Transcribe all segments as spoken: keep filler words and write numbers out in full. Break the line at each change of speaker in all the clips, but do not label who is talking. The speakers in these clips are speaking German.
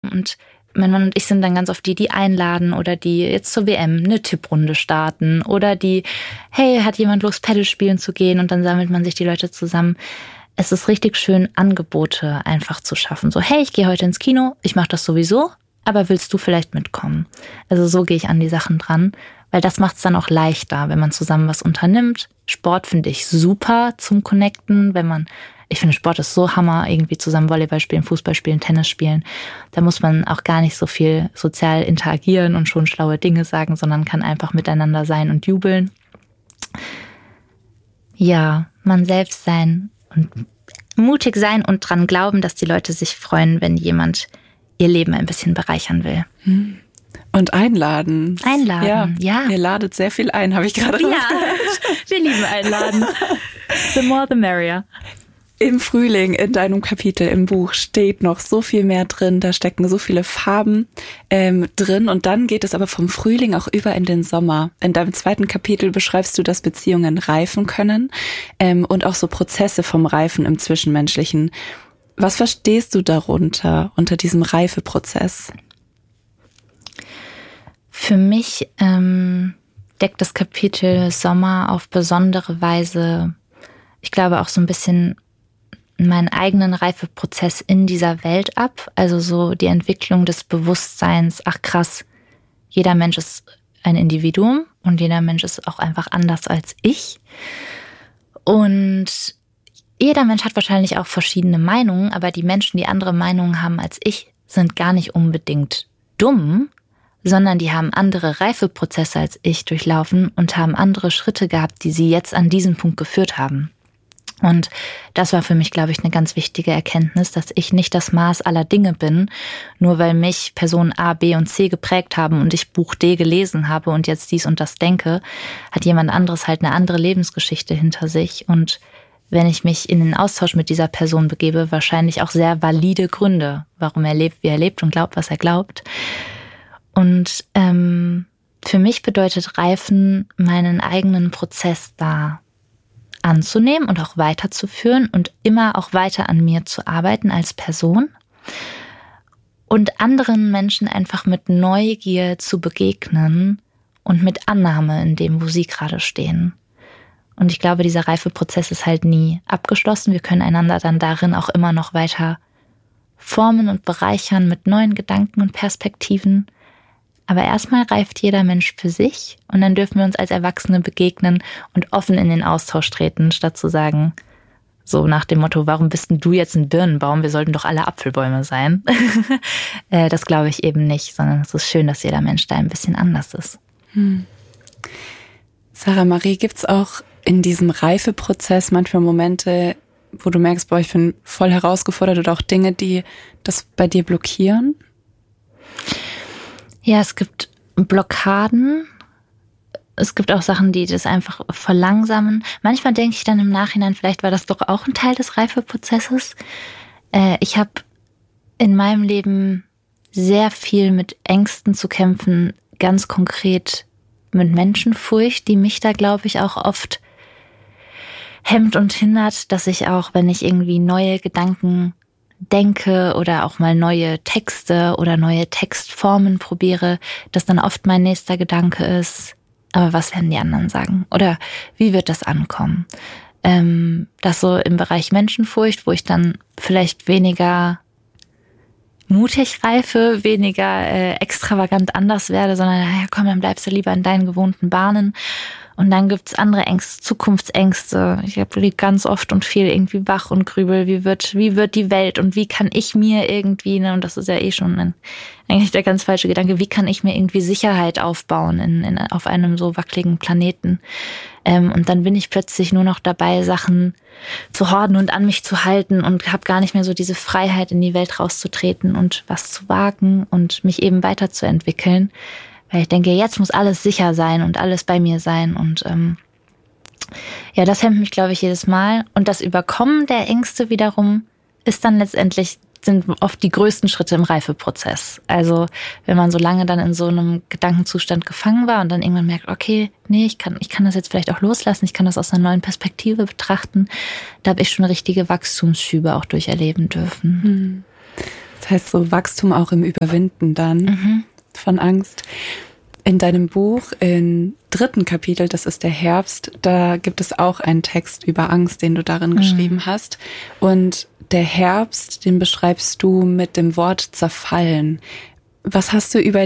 Und mein Mann und ich sind dann ganz oft die, die einladen oder die jetzt zur W M eine Tipprunde starten oder die, hey, hat jemand Lust, Paddle spielen zu gehen? Und dann sammelt man sich die Leute zusammen. Es ist richtig schön, Angebote einfach zu schaffen. So, hey, ich gehe heute ins Kino, ich mache das sowieso, aber willst du vielleicht mitkommen? Also so gehe ich an die Sachen dran, weil das macht es dann auch leichter, wenn man zusammen was unternimmt. Sport finde ich super zum Connecten, wenn man Ich finde, Sport ist so Hammer, irgendwie zusammen Volleyball spielen, Fußball spielen, Tennis spielen. Da muss man auch gar nicht so viel sozial interagieren und schon schlaue Dinge sagen, sondern kann einfach miteinander sein und jubeln. Ja, man selbst sein und mutig sein und dran glauben, dass die Leute sich freuen, wenn jemand ihr Leben ein bisschen bereichern will.
Und einladen.
Einladen, ja.
ja. Ihr ladet sehr viel ein, habe ich gerade
Ja,
rausgehört.
wir lieben einladen. The more the merrier.
Im Frühling, in deinem Kapitel im Buch, steht noch so viel mehr drin. Da stecken so viele Farben ähm, drin. Und dann geht es aber vom Frühling auch über in den Sommer. In deinem zweiten Kapitel beschreibst du, dass Beziehungen reifen können ähm, und auch so Prozesse vom Reifen im Zwischenmenschlichen. Was verstehst du darunter, unter diesem Reifeprozess?
Für mich ähm, deckt das Kapitel Sommer auf besondere Weise, ich glaube auch so ein bisschen meinen eigenen Reifeprozess in dieser Welt ab. Also so die Entwicklung des Bewusstseins, ach krass, jeder Mensch ist ein Individuum und jeder Mensch ist auch einfach anders als ich. Und jeder Mensch hat wahrscheinlich auch verschiedene Meinungen, aber die Menschen, die andere Meinungen haben als ich, sind gar nicht unbedingt dumm, sondern die haben andere Reifeprozesse als ich durchlaufen und haben andere Schritte gehabt, die sie jetzt an diesen Punkt geführt haben. Und das war für mich, glaube ich, eine ganz wichtige Erkenntnis, dass ich nicht das Maß aller Dinge bin, nur weil mich Personen A, B und C geprägt haben und ich Buch D gelesen habe und jetzt dies und das denke, hat jemand anderes halt eine andere Lebensgeschichte hinter sich. Und wenn ich mich in den Austausch mit dieser Person begebe, wahrscheinlich auch sehr valide Gründe, warum er lebt, wie er lebt und glaubt, was er glaubt. Und ähm, für mich bedeutet Reifen, meinen eigenen Prozess da anzunehmen und auch weiterzuführen und immer auch weiter an mir zu arbeiten als Person und anderen Menschen einfach mit Neugier zu begegnen und mit Annahme in dem, wo sie gerade stehen. Und ich glaube, dieser Reifeprozess ist halt nie abgeschlossen. Wir können einander dann darin auch immer noch weiter formen und bereichern mit neuen Gedanken und Perspektiven. Aber erstmal reift jeder Mensch für sich und dann dürfen wir uns als Erwachsene begegnen und offen in den Austausch treten, statt zu sagen, so nach dem Motto, warum bist denn du jetzt ein Birnenbaum? Wir sollten doch alle Apfelbäume sein. Das glaube ich eben nicht, sondern es ist schön, dass jeder Mensch da ein bisschen anders ist.
Hm. Sarah Marie, gibt's auch in diesem Reifeprozess manchmal Momente, wo du merkst, boah, ich bin voll herausgefordert oder auch Dinge, die das bei dir blockieren?
Ja, es gibt Blockaden. Es gibt auch Sachen, die das einfach verlangsamen. Manchmal denke ich dann im Nachhinein, vielleicht war das doch auch ein Teil des Reifeprozesses. Äh, ich habe in meinem Leben sehr viel mit Ängsten zu kämpfen, ganz konkret mit Menschenfurcht, die mich da, glaube ich, auch oft hemmt und hindert, dass ich auch, wenn ich irgendwie neue Gedanken denke oder auch mal neue Texte oder neue Textformen probiere, dass dann oft mein nächster Gedanke ist, aber was werden die anderen sagen? Oder wie wird das ankommen? Ähm, das so im Bereich Menschenfurcht, wo ich dann vielleicht weniger mutig reife, weniger äh, extravagant anders werde, sondern naja, komm, dann bleibst du lieber in deinen gewohnten Bahnen. Und dann gibt's andere Ängste, Zukunftsängste. Ich liege ganz oft und viel irgendwie wach und grübel, wie wird, wie wird die Welt und wie kann ich mir irgendwie, ne, und das ist ja eh schon ein, eigentlich der ganz falsche Gedanke, wie kann ich mir irgendwie Sicherheit aufbauen in, in, auf einem so wackeligen Planeten? Ähm, und dann bin ich plötzlich nur noch dabei, Sachen zu horden und an mich zu halten und habe gar nicht mehr so diese Freiheit, in die Welt rauszutreten und was zu wagen und mich eben weiterzuentwickeln. Weil ich denke, jetzt muss alles sicher sein und alles bei mir sein. Und ähm, ja, das hemmt mich, glaube ich, jedes Mal. Und das Überkommen der Ängste wiederum ist dann letztendlich, sind oft die größten Schritte im Reifeprozess. Also wenn man so lange dann in so einem Gedankenzustand gefangen war und dann irgendwann merkt, okay, nee, ich kann, ich kann das jetzt vielleicht auch loslassen, ich kann das aus einer neuen Perspektive betrachten, da habe ich schon richtige Wachstumsschübe auch durcherleben dürfen.
Hm. Das Das heißt so Wachstum auch im Überwinden dann
Mhm.
von Angst. In deinem Buch, im dritten Kapitel, das ist der Herbst, da gibt es auch einen Text über Angst, den du darin
Mhm.
geschrieben hast. Und der Herbst, den beschreibst du mit dem Wort zerfallen. Was hast du über,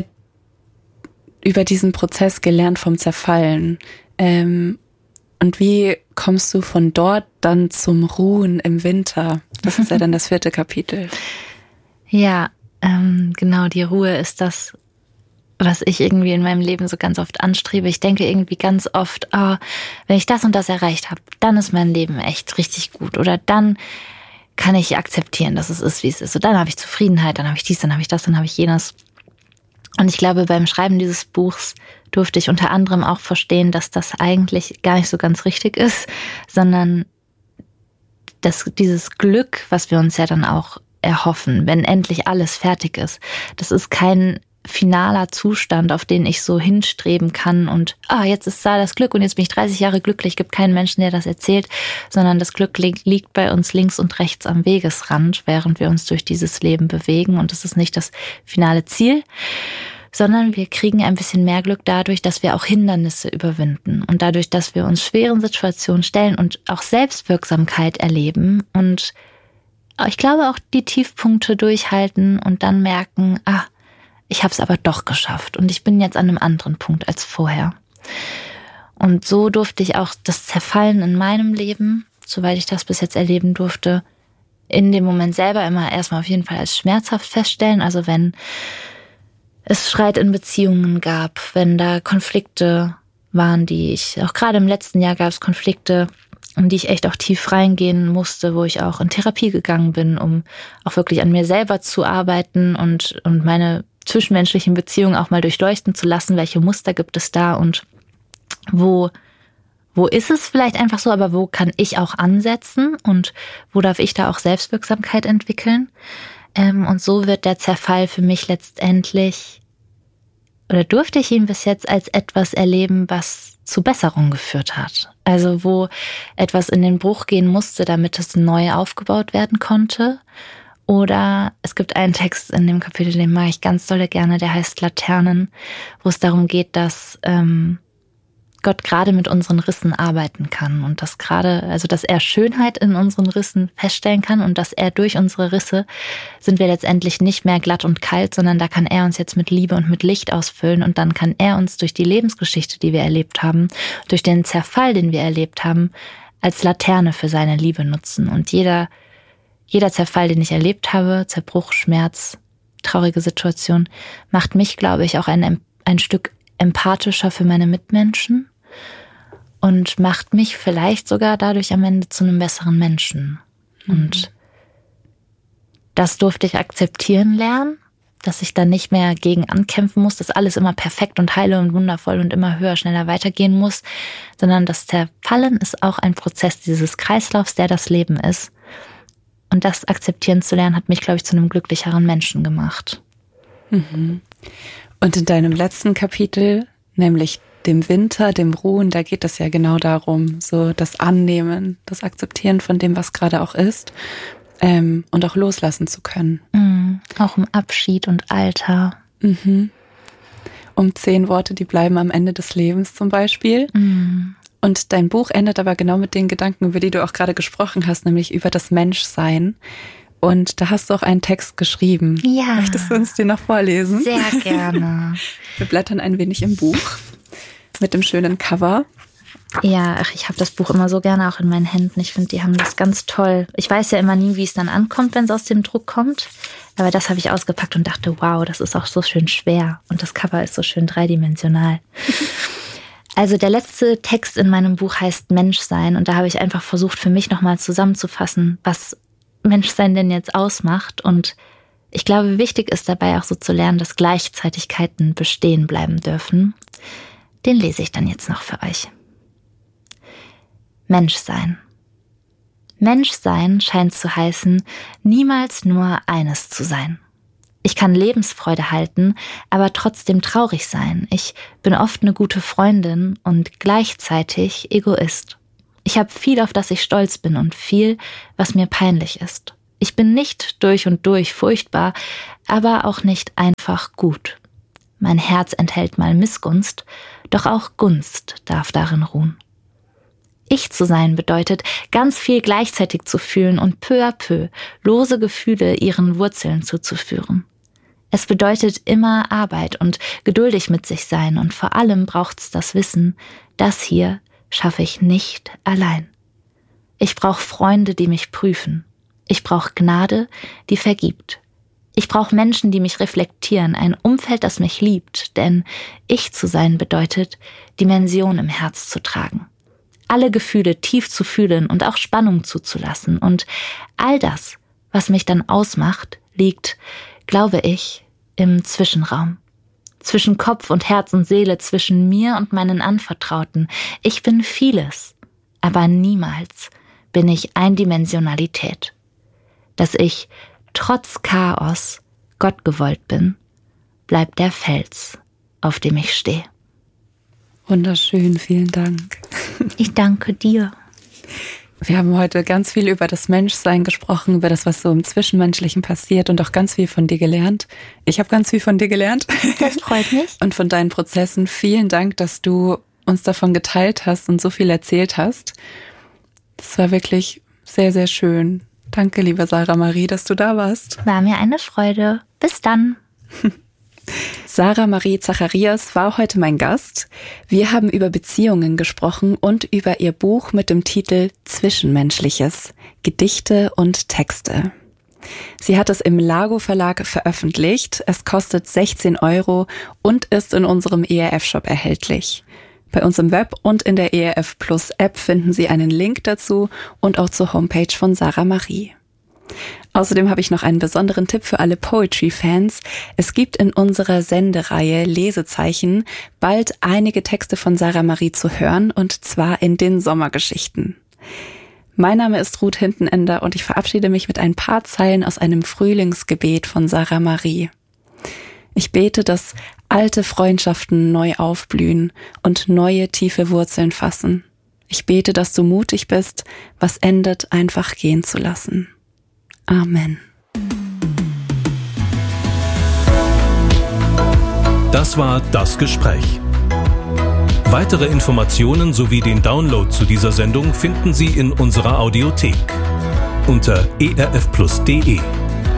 über diesen Prozess gelernt vom Zerfallen? Ähm, und wie kommst du von dort dann zum Ruhen im Winter? Das ist ja dann das vierte Kapitel.
Ja, ähm, genau, die Ruhe ist das, was ich irgendwie in meinem Leben so ganz oft anstrebe. Ich denke irgendwie ganz oft, oh, wenn ich das und das erreicht habe, dann ist mein Leben echt richtig gut. Oder dann kann ich akzeptieren, dass es ist, wie es ist. Und dann habe ich Zufriedenheit, dann habe ich dies, dann habe ich das, dann habe ich jenes. Und ich glaube, beim Schreiben dieses Buchs durfte ich unter anderem auch verstehen, dass das eigentlich gar nicht so ganz richtig ist, sondern dass dieses Glück, was wir uns ja dann auch erhoffen, wenn endlich alles fertig ist, das ist kein finaler Zustand, auf den ich so hinstreben kann und ah, jetzt ist da das Glück und jetzt bin ich dreißig Jahre glücklich, gibt keinen Menschen, der das erzählt, sondern das Glück liegt bei uns links und rechts am Wegesrand, während wir uns durch dieses Leben bewegen und es ist nicht das finale Ziel, sondern wir kriegen ein bisschen mehr Glück dadurch, dass wir auch Hindernisse überwinden und dadurch, dass wir uns schweren Situationen stellen und auch Selbstwirksamkeit erleben und ich glaube auch die Tiefpunkte durchhalten und dann merken, ah, ich habe es aber doch geschafft und ich bin jetzt an einem anderen Punkt als vorher. Und so durfte ich auch das Zerfallen in meinem Leben, soweit ich das bis jetzt erleben durfte, in dem Moment selber immer erstmal auf jeden Fall als schmerzhaft feststellen. Also wenn es Streit in Beziehungen gab, wenn da Konflikte waren, die ich, auch gerade im letzten Jahr gab es Konflikte, in die ich echt auch tief reingehen musste, wo ich auch in Therapie gegangen bin, um auch wirklich an mir selber zu arbeiten und, und meine zwischenmenschlichen Beziehungen auch mal durchleuchten zu lassen, welche Muster gibt es da und wo, wo ist es vielleicht einfach so, aber wo kann ich auch ansetzen und wo darf ich da auch Selbstwirksamkeit entwickeln? Ähm, und so wird der Zerfall für mich letztendlich, oder durfte ich ihn bis jetzt als etwas erleben, was zu Besserung geführt hat. Also wo etwas in den Bruch gehen musste, damit es neu aufgebaut werden konnte. Oder es gibt einen Text in dem Kapitel, den mag ich ganz dolle gerne, der heißt Laternen, wo es darum geht, dass ähm, Gott gerade mit unseren Rissen arbeiten kann und dass gerade, also dass er Schönheit in unseren Rissen feststellen kann und dass er durch unsere Risse sind wir letztendlich nicht mehr glatt und kalt, sondern da kann er uns jetzt mit Liebe und mit Licht ausfüllen und dann kann er uns durch die Lebensgeschichte, die wir erlebt haben, durch den Zerfall, den wir erlebt haben, als Laterne für seine Liebe nutzen. Und jeder, jeder Zerfall, den ich erlebt habe, Zerbruch, Schmerz, traurige Situation, macht mich, glaube ich, auch ein, ein Stück empathischer für meine Mitmenschen. Und macht mich vielleicht sogar dadurch am Ende zu einem besseren Menschen. Mhm. Und das durfte ich akzeptieren lernen, dass ich dann nicht mehr gegen ankämpfen muss, dass alles immer perfekt und heile und wundervoll und immer höher, schneller weitergehen muss, sondern das Zerfallen ist auch ein Prozess dieses Kreislaufs, der das Leben ist. Und das akzeptieren zu lernen, hat mich, glaube ich, zu einem glücklicheren Menschen gemacht.
Mhm. Und in deinem letzten Kapitel, nämlich dem Winter, dem Ruhen, da geht es ja genau darum, so das Annehmen, das Akzeptieren von dem, was gerade auch ist, ähm, und auch loslassen zu können.
Mhm. Auch um Abschied und Alter.
Mhm. Um zehn Worte, die bleiben am Ende des Lebens zum Beispiel.
Mhm.
Und dein Buch endet aber genau mit den Gedanken, über die du auch gerade gesprochen hast, nämlich über das Menschsein. Und da hast du auch einen Text geschrieben.
Ja.
Möchtest du uns den noch vorlesen?
Sehr gerne.
Wir blättern ein wenig im Buch. Mit dem schönen Cover.
Ja, ach, ich habe das Buch immer so gerne auch in meinen Händen. Ich finde, die haben das ganz toll. Ich weiß ja immer nie, wie es dann ankommt, wenn es aus dem Druck kommt. Aber das habe ich ausgepackt und dachte, wow, das ist auch so schön schwer. Und das Cover ist so schön dreidimensional. Also der letzte Text in meinem Buch heißt Menschsein. Und da habe ich einfach versucht, für mich nochmal zusammenzufassen, was Menschsein denn jetzt ausmacht. Und ich glaube, wichtig ist dabei auch so zu lernen, dass Gleichzeitigkeiten bestehen bleiben dürfen. Den lese ich dann jetzt noch für euch. Menschsein. Menschsein scheint zu heißen, niemals nur eines zu sein. Ich kann Lebensfreude halten, aber trotzdem traurig sein. Ich bin oft eine gute Freundin und gleichzeitig Egoist. Ich habe viel, auf das ich stolz bin und viel, was mir peinlich ist. Ich bin nicht durch und durch furchtbar, aber auch nicht einfach gut. Mein Herz enthält mal Missgunst, doch auch Gunst darf darin ruhen. Ich zu sein bedeutet, ganz viel gleichzeitig zu fühlen und peu à peu lose Gefühle ihren Wurzeln zuzuführen. Es bedeutet immer Arbeit und geduldig mit sich sein und vor allem braucht's das Wissen, das hier schaffe ich nicht allein. Ich brauche Freunde, die mich prüfen. Ich brauche Gnade, die vergibt. Ich brauche Menschen, die mich reflektieren, ein Umfeld, das mich liebt, denn ich zu sein bedeutet, Dimension im Herz zu tragen. Alle Gefühle tief zu fühlen und auch Spannung zuzulassen. Und all das, was mich dann ausmacht, liegt, glaube ich, im Zwischenraum. Zwischen Kopf und Herz und Seele, zwischen mir und meinen Anvertrauten. Ich bin vieles, aber niemals bin ich Eindimensionalität. Dass ich trotz Chaos Gott gewollt bin, bleibt der Fels, auf dem ich stehe.
Wunderschön, vielen Dank.
Ich danke dir.
Wir haben heute ganz viel über das Menschsein gesprochen, über das, was so im Zwischenmenschlichen passiert und auch ganz viel von dir gelernt. Ich habe ganz viel von dir gelernt.
Das freut mich.
Und von deinen Prozessen. Vielen Dank, dass du uns davon geteilt hast und so viel erzählt hast. Das war wirklich sehr, sehr schön. Danke, liebe Sarah Marie, dass du da warst.
War mir eine Freude. Bis dann.
Sarah Marie Zacharias war heute mein Gast. Wir haben über Beziehungen gesprochen und über ihr Buch mit dem Titel Zwischenmenschliches, Gedichte und Texte. Sie hat es im Lago Verlag veröffentlicht. Es kostet sechzehn Euro und ist in unserem E R F-Shop erhältlich. Bei uns im Web und in der E R F Plus App finden Sie einen Link dazu und auch zur Homepage von Sarah Marie. Außerdem habe ich noch einen besonderen Tipp für alle Poetry-Fans. Es gibt in unserer Sendereihe Lesezeichen bald einige Texte von Sarah Marie zu hören, und zwar in den Sommergeschichten. Mein Name ist Ruth Hintenender und ich verabschiede mich mit ein paar Zeilen aus einem Frühlingsgebet von Sarah Marie. Ich bete, dass alte Freundschaften neu aufblühen und neue tiefe Wurzeln fassen. Ich bete, dass du mutig bist, was endet, einfach gehen zu lassen. Amen.
Das war das Gespräch. Weitere Informationen sowie den Download zu dieser Sendung finden Sie in unserer Audiothek unter e r f plus punkt d e.